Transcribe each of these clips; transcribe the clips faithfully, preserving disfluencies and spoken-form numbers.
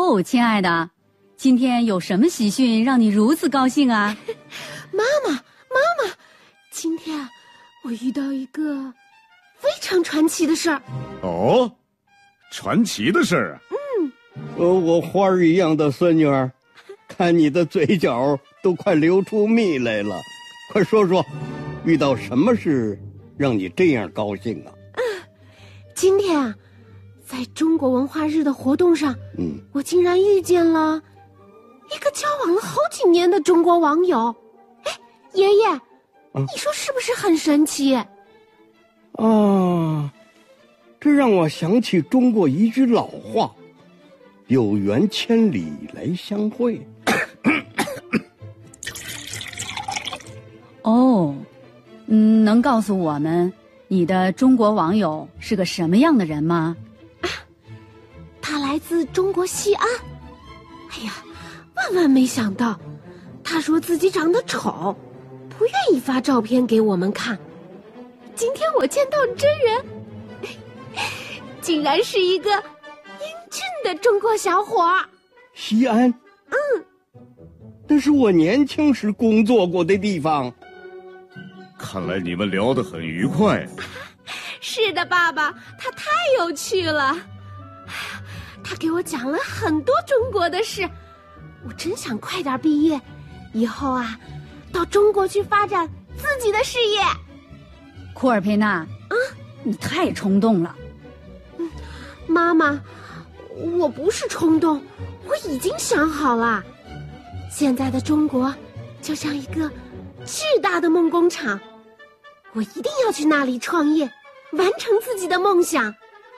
哦，亲爱的，今天有什么喜讯让你如此高兴啊？ 妈妈，妈妈，今天啊，我遇到一个非常传奇的事儿。 哦，传奇的事儿啊？ 嗯， 呃，我花儿一样的孙女儿，看你的嘴角都快流出蜜来了，快说说，遇到什么事让你这样高兴啊？ 嗯，今天啊，在中国文化日的活动上，嗯，我竟然遇见了一个交往了好几年的中国网友。哎，爷爷，啊、你说是不是很神奇？ 啊，这让我想起中国一句老话，有缘千里来相会。 哦，嗯，能告诉我们你的中国网友是个什么样的人吗？ 啊，他来自中国西安。哎呀，万万没想到，他说自己长得丑，不愿意发照片给我们看。今天我见到真人，竟然是一个英俊的中国小伙。 西安？ 嗯， 那是我年轻时工作过的地方。 看来你们聊得很愉快。 是的，爸爸，他太有趣了。他给我讲了很多中国的事，我真想快点毕业，以后啊，到中国去发展自己的事业。 库尔佩娜， 嗯， 你太冲动了。 嗯，妈妈，我不是冲动，我已经想好了。现在的中国就像一个巨大的梦工厂，我一定要去那里创业，完成自己的梦想。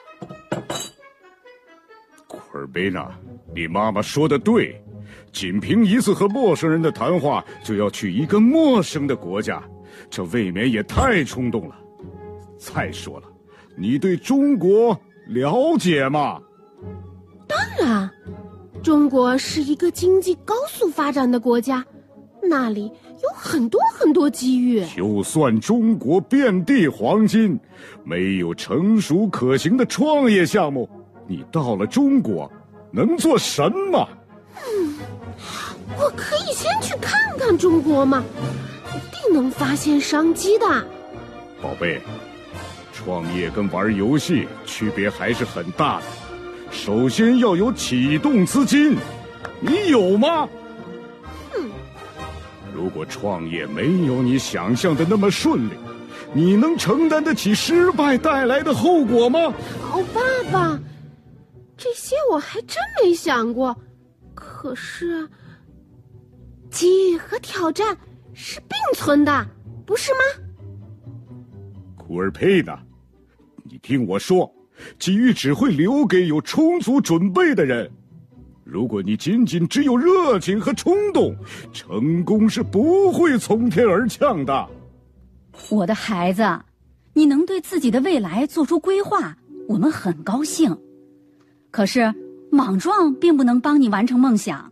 库尔贝娜，你妈妈说的对，仅凭一次和陌生人的谈话就要去一个陌生的国家，这未免也太冲动了。再说了，你对中国了解吗？ 当然，中国是一个经济高速发展的国家，那里有很多很多机遇。 就算中国遍地黄金，没有成熟可行的创业项目，你到了中国能做什么？ 嗯，我可以先去看看中国嘛，一定能发现商机的。 宝贝，创业跟玩游戏区别还是很大的，首先要有启动资金，你有吗？ 嗯， 如果创业没有你想象的那么顺利，你能承担得起失败带来的后果吗？ 好，爸爸，这些我还真没想过。可是，机遇和挑战是并存的，不是吗？ 库尔佩娜，你听我说，机遇只会留给有充足准备的人。如果你仅仅只有热情和冲动，成功是不会从天而降的。 我的孩子，你能对自己的未来做出规划，我们很高兴。可是，莽撞并不能帮你完成梦想。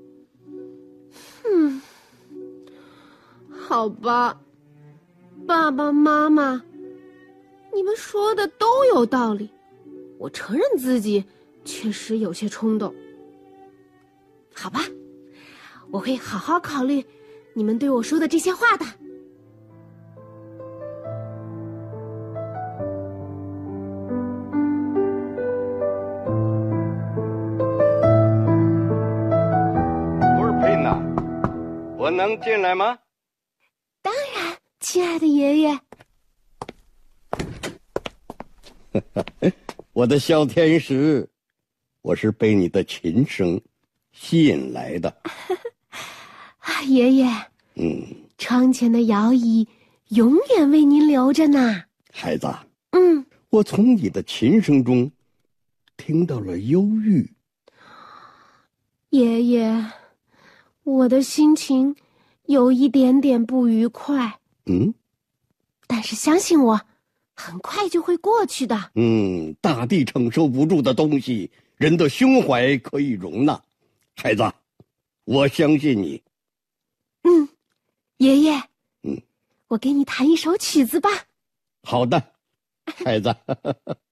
嗯，好吧，爸爸妈妈，你们说的都有道理，我承认自己确实有些冲动。好吧，我会好好考虑你们对我说的这些话的。 我能进来吗？ 当然，亲爱的爷爷。 我的小天使，我是被你的琴声吸引来的。 啊，爷爷，嗯，窗前的摇椅永远为您留着呢。 孩子， 嗯， 我从你的琴声中听到了忧郁。 爷爷，我的心情有一点点不愉快。 嗯， 但是相信我，很快就会过去的。 嗯，大地承受不住的东西，人的胸怀可以容纳。孩子，我相信你。 嗯，爷爷， 嗯， 我给你弹一首曲子吧。 好的，孩子。